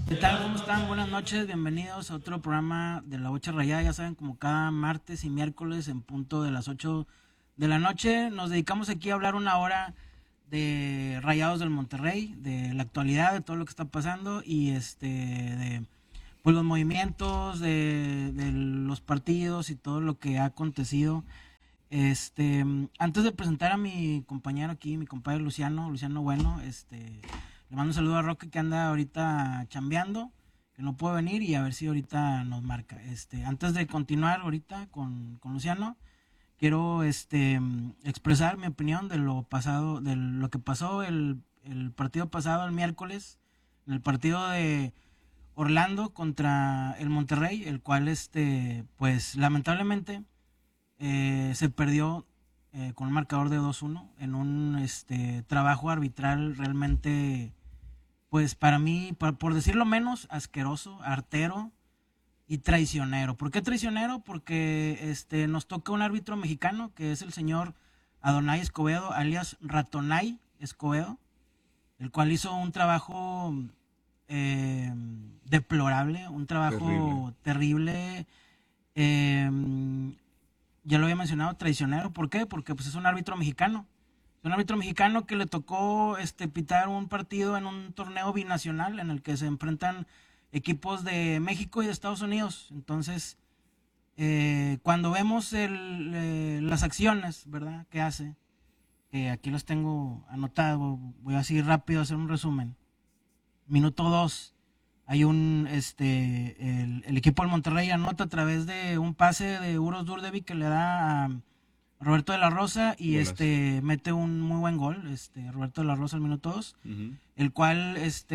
¿Qué tal? ¿Cómo están? Buenas noches, bienvenidos a otro programa de La Bocha Rayada. Ya saben, como cada martes y miércoles en punto de las 8 de la noche, nos dedicamos aquí a hablar una hora de Rayados del Monterrey, de la actualidad, de todo lo que está pasando y de pues los movimientos de los partidos y todo lo que ha acontecido. Antes de presentar a mi compañero aquí, mi compadre Luciano Bueno, le mando un saludo a Roque que anda ahorita chambeando, que no puede venir y a ver si ahorita nos marca. Antes de continuar ahorita con Luciano, quiero expresar mi opinión de lo pasado, de lo que pasó el partido pasado el miércoles, en el partido de Orlando contra el Monterrey, el cual pues lamentablemente se perdió con un marcador de 2-1 en un trabajo arbitral realmente, pues para mí, por decirlo menos, asqueroso, artero y traicionero. ¿Por qué traicionero? Porque nos toca un árbitro mexicano que es el señor Adonai Escobedo, alias Ratonai Escobedo, el cual hizo un trabajo eh, deplorable, un Terrible. trabajo terrible. eh, ya lo había mencionado, traicionero. ¿Por qué? Porque pues es un árbitro mexicano. Es un árbitro mexicano que le tocó pitar un partido en un torneo binacional en el que se enfrentan equipos de México y de Estados Unidos. Entonces, cuando vemos las acciones, ¿verdad? Que hace, que aquí los tengo anotados, voy así rápido a hacer un resumen. Minuto 2, hay el equipo del Monterrey anota a través de un pase de Uros Durdevic que le da a Roberto de la Rosa y Golazo. mete un muy buen gol, Roberto de la Rosa al minuto 2, Ujú. el cual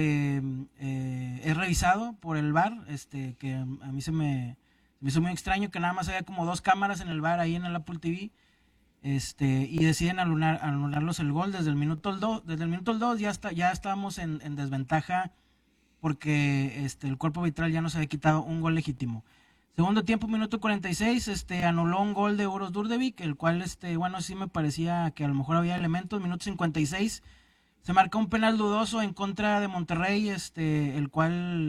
es revisado por el VAR, que a mí me hizo muy extraño que nada más había como dos cámaras en el VAR ahí en el Apple TV, y deciden anularlos el gol desde el minuto 2, desde el minuto 2 ya estábamos en desventaja porque el cuerpo arbitral ya nos había quitado un gol legítimo. Segundo tiempo, minuto 46, anuló un gol de Uros Durdevic, el cual, bueno, sí me parecía que a lo mejor había elementos. Minuto 56, se marca un penal dudoso en contra de Monterrey, el cual,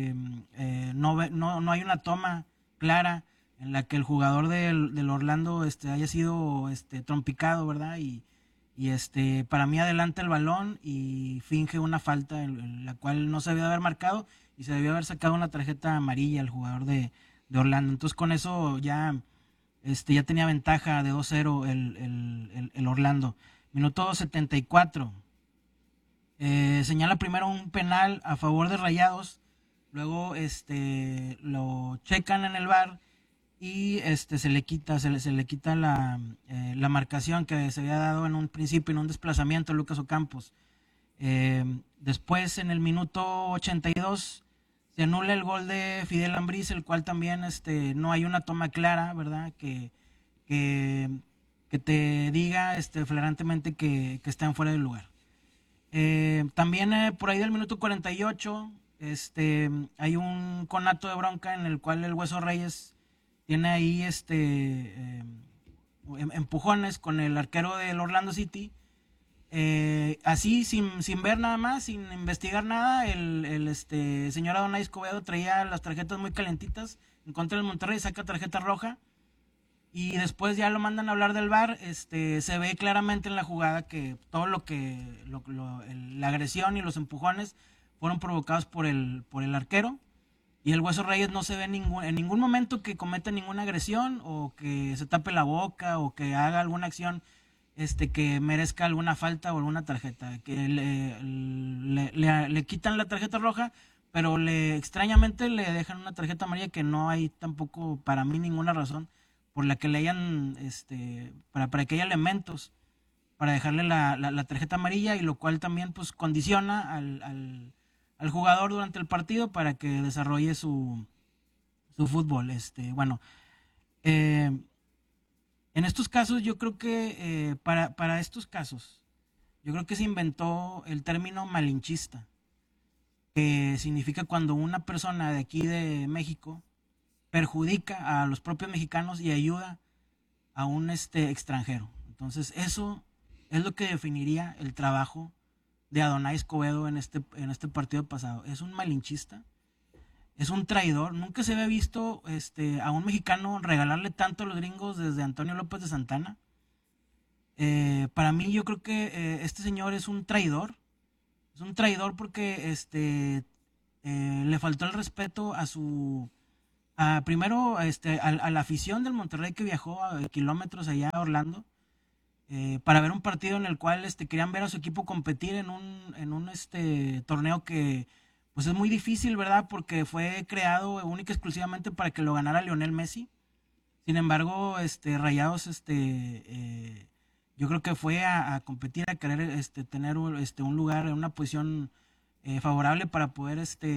no hay una toma clara en la que el jugador del Orlando, haya sido, trompicado, ¿verdad? Y para mí adelanta el balón y finge una falta en la cual no se debía haber marcado y se debió haber sacado una tarjeta amarilla al jugador de Orlando. Entonces con eso ya tenía ventaja de 2-0 el Orlando. Minuto 74. Señala primero un penal a favor de Rayados, luego lo checan en el VAR y se le quita la marcación que se había dado en un principio en un desplazamiento de Lucas Ocampos. Después en el minuto 82 se anula el gol de Fidel Ambriz, el cual también no hay una toma clara, ¿verdad? Que, que te diga flagrantemente que está en fuera del lugar. También por ahí del minuto 48 hay un conato de bronca en el cual el Hueso Reyes tiene ahí empujones con el arquero del Orlando City. Así, sin ver nada más, sin investigar nada, el señor Adonai Escobedo traía las tarjetas muy calentitas en contra del Monterrey, saca tarjeta roja y después ya lo mandan a hablar del VAR. Se ve claramente en la jugada que todo la agresión y los empujones fueron provocados por el arquero. Y el Hueso Reyes no se ve en ningún momento que cometa ninguna agresión o que se tape la boca o que haga alguna acción que merezca alguna falta o alguna tarjeta. Que le quitan la tarjeta roja, pero extrañamente le dejan una tarjeta amarilla que no hay tampoco para mí ninguna razón por la que le hayan, para que haya elementos para dejarle la tarjeta amarilla, y lo cual también pues condiciona al jugador durante el partido para que desarrolle su fútbol. Bueno, eh, en estos casos yo creo que para estos casos, yo creo que se inventó el término malinchista, que significa cuando una persona de aquí de México perjudica a los propios mexicanos y ayuda a un extranjero. Entonces, eso es lo que definiría el trabajo de Adonai Escobedo en este partido pasado. Es un malinchista, es un traidor. Nunca se había visto a un mexicano regalarle tanto a los gringos desde Antonio López de Santana. Para mí yo creo que este señor es un traidor. Es un traidor porque le faltó el respeto a primero a la afición del Monterrey que viajó a kilómetros allá a Orlando para ver un partido en el cual querían ver a su equipo competir en un torneo que pues es muy difícil, ¿verdad? Porque fue creado única y exclusivamente para que lo ganara Lionel Messi. Sin embargo, Rayados, yo creo que fue a competir, a querer tener un lugar, una posición favorable para poder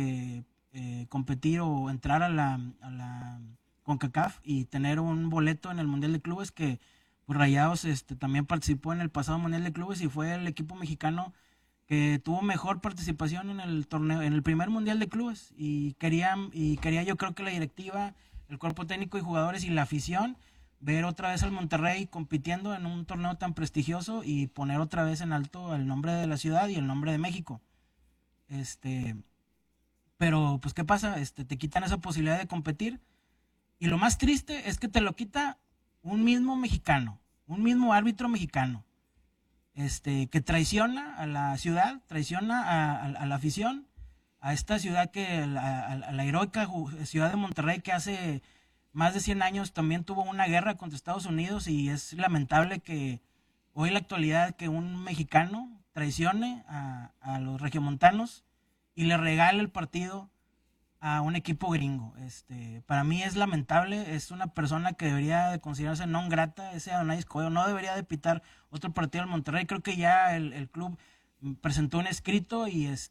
competir o entrar a la CONCACAF y tener un boleto en el Mundial de Clubes que pues, Rayados también participó en el pasado Mundial de Clubes y fue el equipo mexicano que tuvo mejor participación en el torneo, en el primer Mundial de Clubes y quería yo creo que la directiva, el cuerpo técnico y jugadores y la afición ver otra vez al Monterrey compitiendo en un torneo tan prestigioso y poner otra vez en alto el nombre de la ciudad y el nombre de México. Este, pero pues ¿qué pasa? Te quitan esa posibilidad de competir y lo más triste es que te lo quita un mismo mexicano, un mismo árbitro mexicano, que traiciona a la ciudad, traiciona a la afición, a esta ciudad a la heroica ciudad de Monterrey que hace más de 100 años también tuvo una guerra contra Estados Unidos y es lamentable que hoy en la actualidad que un mexicano traicione a los regiomontanos y le regale el partido a un equipo gringo. Para mí es lamentable, es una persona que debería de considerarse non grata, ese Adonai Escobedo no debería de pitar otro partido al Monterrey. Creo que ya el club presentó un escrito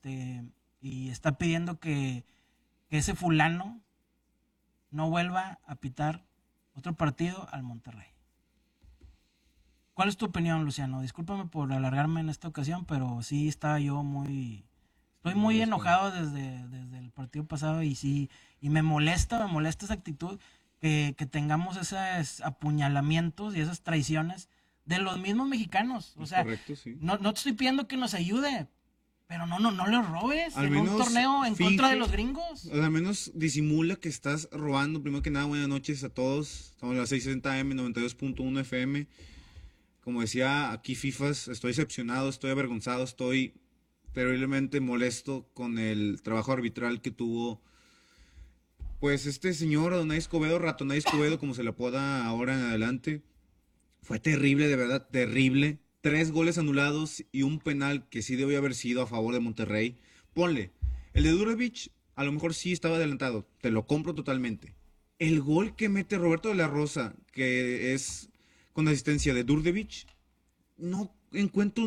y está pidiendo que ese fulano no vuelva a pitar otro partido al Monterrey. ¿Cuál es tu opinión, Luciano? Discúlpame por alargarme en esta ocasión, pero sí estaba yo estoy muy enojado desde el partido pasado y sí, y me molesta esa actitud que tengamos esos apuñalamientos y esas traiciones de los mismos mexicanos. O sea, correcto, sí. no te estoy pidiendo que nos ayude, pero no le robes Al en un menos torneo en contra de finge, los gringos. al menos disimula que estás robando. Primero que nada, buenas noches a todos. Estamos en las 660 AM, 92.1 FM. Como decía aquí FIFAs, estoy decepcionado, estoy avergonzado, estoy terriblemente molesto con el trabajo arbitral que tuvo pues este señor Adonai Escobedo, Ratonai Escobedo, como se le apoda ahora en adelante. Fue terrible, de verdad, terrible. 3 goles anulados y un penal que sí debió haber sido a favor de Monterrey. Ponle, el de Durovich a lo mejor sí estaba adelantado, te lo compro totalmente. El gol que mete Roberto de la Rosa, que es con asistencia de Durdevich, no encuentro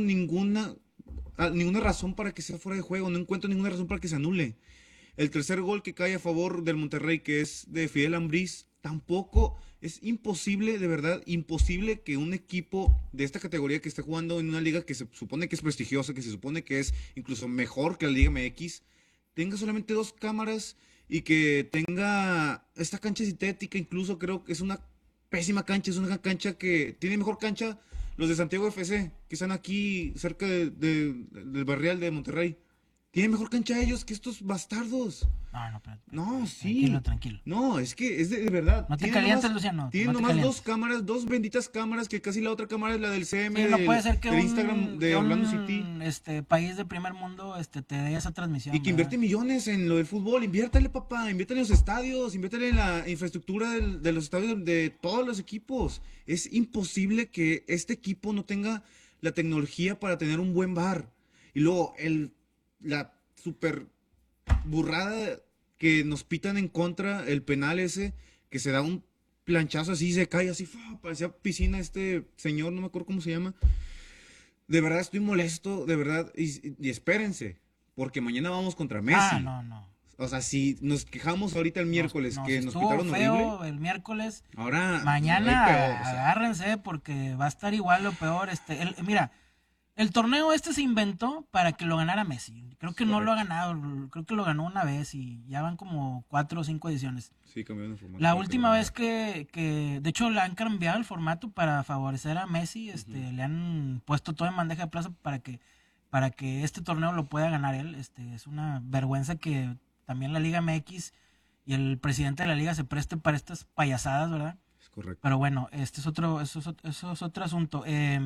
ninguna razón para que sea fuera de juego, no encuentro ninguna razón para que se anule. El tercer gol que cae a favor del Monterrey, que es de Fidel Ambriz, tampoco es imposible, de verdad, imposible que un equipo de esta categoría que esté jugando en una liga que se supone que es prestigiosa, que se supone que es incluso mejor que la Liga MX, tenga solamente 2 cámaras y que tenga esta cancha sintética, incluso creo que es una pésima cancha, es una cancha que tiene mejor cancha los de Santiago FC, que están aquí cerca del barrial de Monterrey. Tienen mejor cancha ellos que estos bastardos. No, pero, No, sí. tranquilo. No, es que es de verdad. No te calientes, Luciano. Tienen No te nomás calientes. 2 cámaras, 2 benditas cámaras, que casi la otra cámara es la del CM Sí, no puede ser del Instagram de Orlando City. País de primer mundo te dé esa transmisión. Y que invierte millones en lo del fútbol. Inviértale, papá. Inviértale en los estadios. Inviértale en la infraestructura de los estadios de todos los equipos. Es imposible que este equipo no tenga la tecnología para tener un buen bar. Y luego la super burrada que nos pitan en contra, el penal ese, que se da un planchazo así, se cae así, parecía piscina este señor, no me acuerdo cómo se llama. De verdad estoy molesto, de verdad, y espérense, porque mañana vamos contra Messi. No. O sea, si nos quejamos ahorita el miércoles que nos estuvo pitaron feo horrible, el miércoles. ahora Mañana hay peor, o sea. agárrense porque va a estar igual o peor. Mira, el torneo se inventó para que lo ganara Messi. Creo que no lo ha ganado, creo que lo ganó una vez y ya van como 4 o 5 ediciones. Sí, cambiaron el formato. La última vez de hecho, le han cambiado el formato para favorecer a Messi. Le han puesto todo en bandeja de plaza para que este torneo lo pueda ganar él. Es una vergüenza que también la Liga MX y el presidente de la liga se preste para estas payasadas, ¿verdad? Es correcto. Pero bueno, este es otro, eso es otro asunto.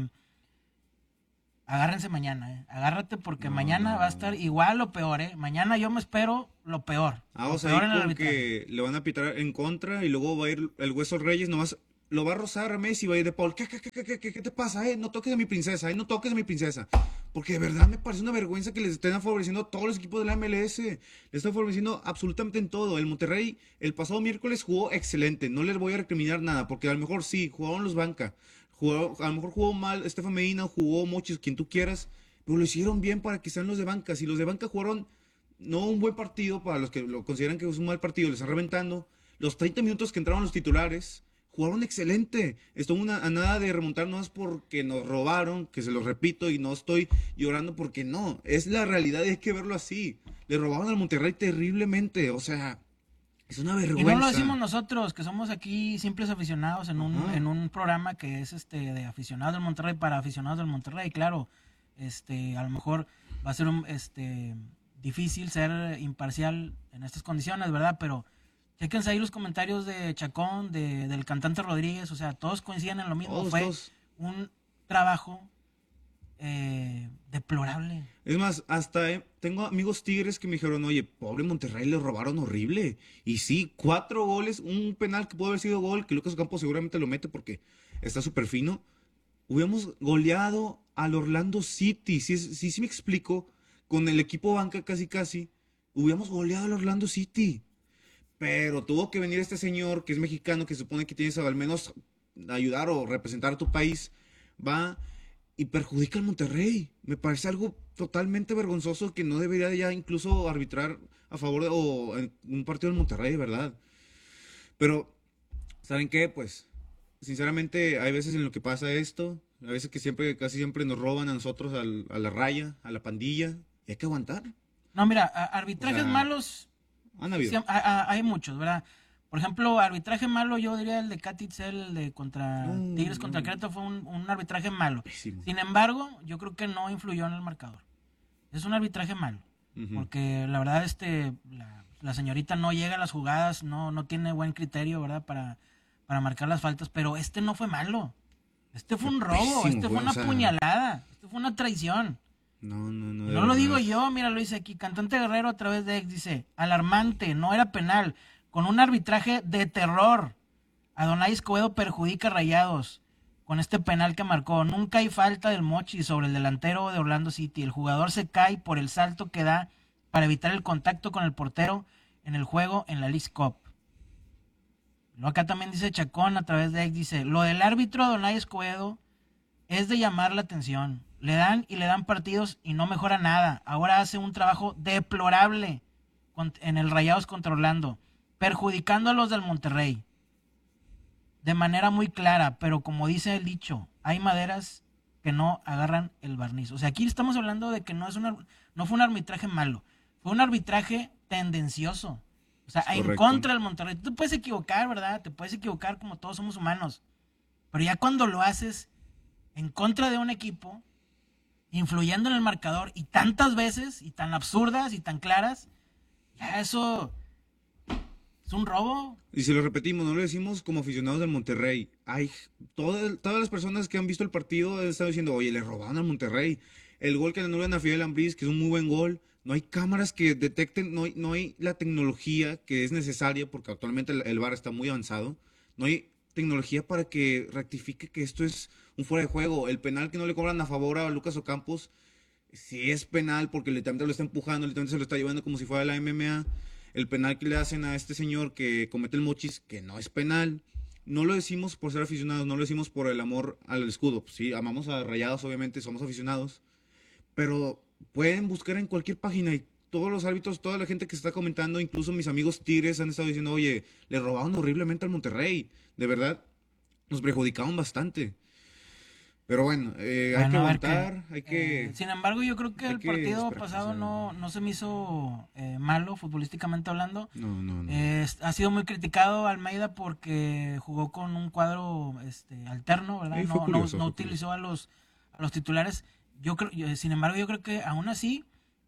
Agárrense mañana, agárrate porque No, mañana va a no. estar igual o peor, Mañana yo me espero lo peor. Lo Vamos peor ahí en el con arbitraje. que le van a pitar en contra y luego va a ir el Hueso Reyes, nomás lo va a rozar a Messi y va a ir de Paul. ¿Qué te pasa? No toques a mi princesa, no toques a mi princesa. Porque de verdad me parece una vergüenza que les estén favoreciendo a todos los equipos de la MLS. Les están favoreciendo absolutamente en todo. El Monterrey el pasado miércoles jugó excelente. No les voy a recriminar nada, porque a lo mejor sí, jugaron los banca. A lo mejor jugó mal Estefan Medina, jugó Mochis, quien tú quieras. Pero lo hicieron bien para que sean los de banca. Si los de banca jugaron no un buen partido, para los que lo consideran que es un mal partido, les están reventando. Los 30 minutos que entraron los titulares, jugaron excelente. Estuvo a nada de remontar, no es porque nos robaron, que se lo repito, y no estoy llorando porque no. Es la realidad y hay que verlo así. Le robaron al Monterrey terriblemente, o sea, es una Y vergüenza. no lo decimos nosotros, que somos aquí simples aficionados Ajá. en un programa que es de aficionados del Monterrey para aficionados del Monterrey, claro. A lo mejor va a ser difícil ser imparcial en estas condiciones, ¿verdad? Pero chéquense ahí los comentarios de Chacón, del cantante Rodríguez, o sea, todos coinciden en lo mismo. Todos, Fue todos. un trabajo deplorable. Es más, hasta tengo amigos tigres que me dijeron, oye, pobre Monterrey, le robaron horrible. Y sí, 4 goles, un penal que pudo haber sido gol, que Lucas Ocampo seguramente lo mete porque está súper fino. Hubiéramos goleado al Orlando City, sí me explico, con el equipo banca casi casi, hubiéramos goleado al Orlando City. Pero tuvo que venir este señor que es mexicano, que supone que tienes al menos ayudar o representar a tu país, va y perjudica al Monterrey. Me parece algo totalmente vergonzoso que no debería ya incluso arbitrar a favor de, o en un partido del Monterrey, de verdad. Pero, ¿saben qué? Pues, sinceramente, hay veces en lo que pasa esto, a veces que siempre, casi siempre nos roban a nosotros, a la raya, a la pandilla, y hay que aguantar. No, mira, O arbitrajes sea, malos han habido. hay muchos, ¿verdad? Por ejemplo, arbitraje malo, yo diría el de Catitzel, el de No, contra Tigres contra no, Querétaro fue un arbitraje malo. pésimo. Sin embargo, yo creo que no influyó en el marcador. Es un arbitraje malo, Ujú. porque la verdad la señorita no llega a las jugadas, no tiene buen criterio, ¿verdad? Para marcar las faltas, pero este no fue malo. Este fue Fue un robo, pésimo, este fue o una sea, puñalada, este fue una traición. no, Y de no lo digo verdad. yo, mira, lo dice aquí. Cantante Guerrero a través de X dice, alarmante, no era penal, con un arbitraje de terror. Adonai Escobedo perjudica a Rayados con este penal que marcó. Nunca hay falta del Mochi sobre el delantero de Orlando City. El jugador se cae por el salto que da para evitar el contacto con el portero en el juego en la League Cup. Luego acá también dice Chacón a través de X dice, lo del árbitro Adonai Escobedo es de llamar la atención. Le dan y le dan partidos y no mejora nada. Ahora hace un trabajo deplorable en el Rayados contra Orlando, perjudicando a los del Monterrey de manera muy clara, pero como dice el dicho, hay maderas que no agarran el barniz. O sea, aquí estamos hablando de que no fue un arbitraje malo, fue un arbitraje tendencioso. O sea, Es en correcto. contra del Monterrey. Tú te puedes equivocar, ¿verdad? Te puedes equivocar como todos somos humanos. Pero ya cuando lo haces en contra de un equipo, influyendo en el marcador y tantas veces y tan absurdas y tan claras, ya eso es un robo. Y si lo repetimos, no lo decimos como aficionados del Monterrey. Hay todas las personas que han visto el partido han estado diciendo, oye, le robaron al Monterrey. El gol que le anulan a Fidel Ambriz, que es un muy buen gol. No hay cámaras que detecten, no hay la tecnología que es necesaria, porque actualmente el VAR está muy avanzado. No hay tecnología para que rectifique que esto es un fuera de juego. El penal que no le cobran a favor a Lucas Ocampos, sí es penal porque literalmente lo está empujando, literalmente se lo está llevando como si fuera la MMA. El penal que le hacen a este señor que comete el mochis, que no es penal. No lo decimos por ser aficionados, no lo decimos por el amor al escudo. Sí, amamos a Rayados, obviamente, somos aficionados. Pero pueden buscar en cualquier página y todos los árbitros, toda la gente que se está comentando, incluso mis amigos tigres han estado diciendo, oye, le robaron horriblemente al Monterrey. De verdad, nos perjudicaron bastante. Pero bueno, hay que Bueno, a ver qué. aguantar, Sin embargo, yo creo que hay el que partido esperar. O pasado sea, no se me hizo malo, futbolísticamente hablando. no. Ha sido muy criticado Almeida porque jugó con un cuadro alterno, ¿verdad? Ahí fue curioso, No fue curioso. utilizó a los titulares. Sin embargo, yo creo que aún así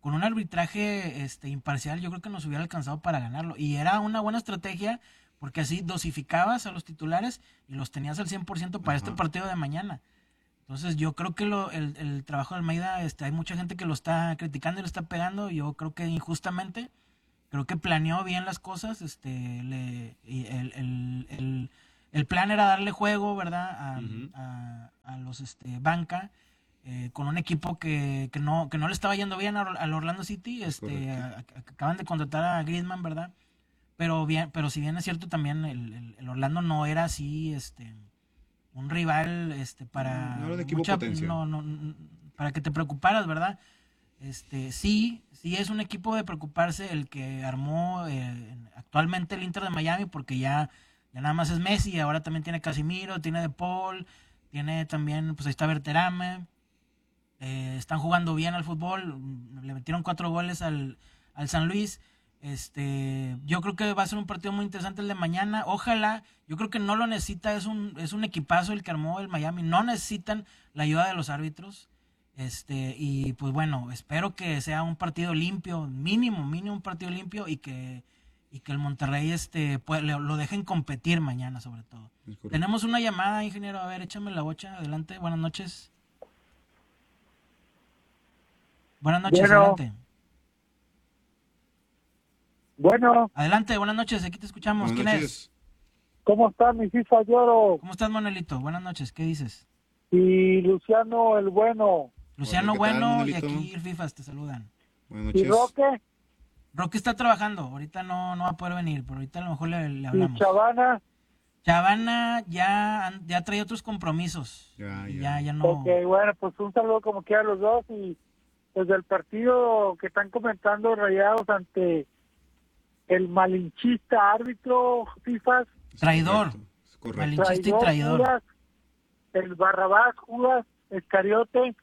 con un arbitraje imparcial, yo creo que nos hubiera alcanzado para ganarlo. Y era una buena estrategia porque así dosificabas a los titulares y los tenías al 100% para este partido de mañana. Entonces yo creo que el trabajo de Almeida, hay mucha gente que lo está criticando y lo está pegando. Yo creo que injustamente, creo que planeó bien las cosas. Y el plan era darle juego, ¿verdad? A los banca. Con un equipo que no le estaba yendo bien al Orlando City. Acaban de contratar a Griezmann, ¿verdad? Pero si bien es cierto también el Orlando no era así un rival para no era un equipo potencia. Para que te preocuparas, ¿verdad? Sí es un equipo de preocuparse el que armó actualmente el Inter de Miami, porque ya nada más es Messi, ahora también tiene Casemiro, tiene De Paul, tiene también, pues ahí está Berterame. Están jugando bien al fútbol, le metieron 4 goles al San Luis. Yo creo que va a ser un partido muy interesante el de mañana. Ojalá, yo creo que no lo necesita, es un equipazo el que armó el Miami, no necesitan la ayuda de los árbitros. Y pues bueno, espero que sea un partido limpio, mínimo un partido limpio, y que el Monterrey lo dejen competir mañana, sobre todo. Tenemos una llamada, ingeniero, a ver, échame la bocha, adelante, buenas noches. Buenas noches, adelante. Bueno. Adelante, buenas noches, aquí te escuchamos. ¿Quién es? ¿Cómo estás, mi FIFA Lloro? ¿Cómo estás, Manuelito? Buenas noches, ¿qué dices? Y Luciano el Bueno. Luciano Hola, Bueno, tal, y aquí el FIFAs te saludan. Buenas noches. ¿Y Roque? Roque está trabajando, ahorita no va a poder venir, pero ahorita a lo mejor le hablamos. ¿Y Chavana? Chavana ya trae otros compromisos. Ya no. Ok, bueno, pues un saludo como quiera a los dos, y pues del partido que están comentando Rayados ante el malinchista árbitro FIFA. Traidor. Correcto. Malinchista y traidor. Judas, el Barrabás, Judas, Escariote.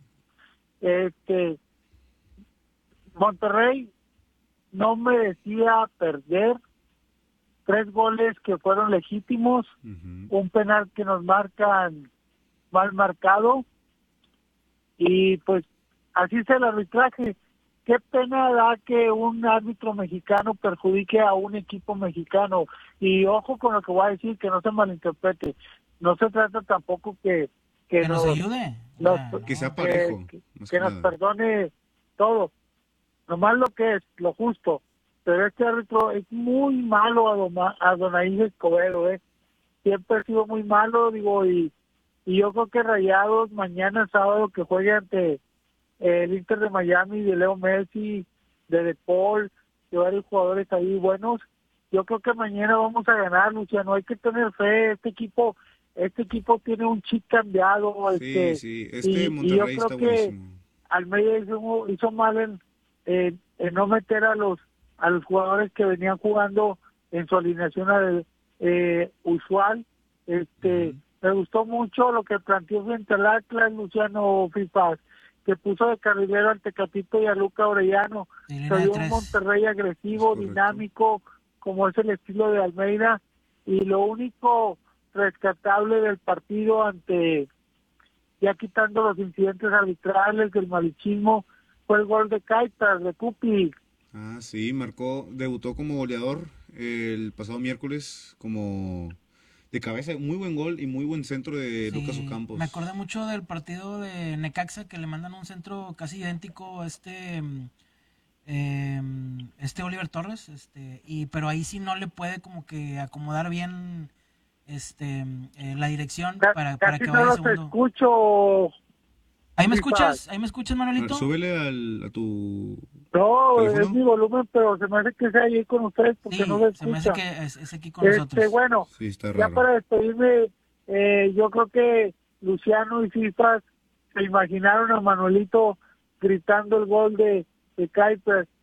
Monterrey no merecía perder. 3 goles que fueron legítimos, un penal que nos marcan mal marcado, y pues así es el arbitraje. Qué pena da que un árbitro mexicano perjudique a un equipo mexicano. Y ojo con lo que voy a decir, que no se malinterprete. No se trata tampoco que nos ayude. Que sea parejo. Que nos perdone todo. Nomás lo que es, lo justo. Pero este árbitro es muy malo a Donaí Escobedo, Siempre ha sido muy malo, y yo creo que Rayados mañana sábado que juegue ante el Inter de Miami, de Leo Messi, de Paul, de varios jugadores ahí buenos, yo creo que mañana vamos a ganar, Luciano. Hay que tener fe. Este equipo tiene un chip cambiado. Sí, y yo creo que Almeida hizo mal en no meter a los jugadores que venían jugando en su alineación usual. Me gustó mucho lo que planteó frente al Atlas, Luciano Fipas, que puso de carrilero al Tecatito y a Luca Orellano. Se dio un Monterrey agresivo, dinámico, como es el estilo de Almeida, y lo único rescatable del partido, ya quitando los incidentes arbitrales del malichismo, fue el gol de Kaitar, de Cupi. Sí, debutó como goleador el pasado miércoles, como de cabeza. Muy buen gol y muy buen centro de Lucas Ocampos. Me acordé mucho del partido de Necaxa, que le mandan un centro casi idéntico a este Oliver Torres, pero ahí sí no le puede como que acomodar bien la dirección para que vaya segundo. Escucho. ¿Ahí me escuchas? ¿Ahí me escuchas, Manuelito? Súbele a tu... No, ¿teléfono? Es mi volumen, pero se me hace que sea ahí con ustedes, porque no lo escucha. Se me hace que es aquí con nosotros. Bueno, sí, está ya raro. para despedirme, yo creo que Luciano y Cifras se imaginaron a Manuelito gritando el gol de Kuiper,